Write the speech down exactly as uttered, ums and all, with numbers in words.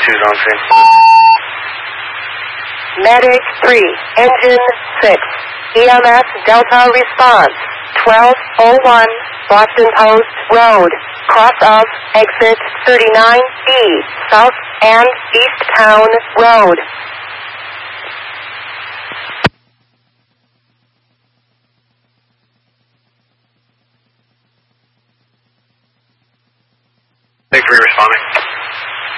two's on scene. Medic three, engine six, E M S Delta response, twelve oh one, Boston Post Road, cross of exit thirty-nine B, South and East Town Road. Thanks for responding.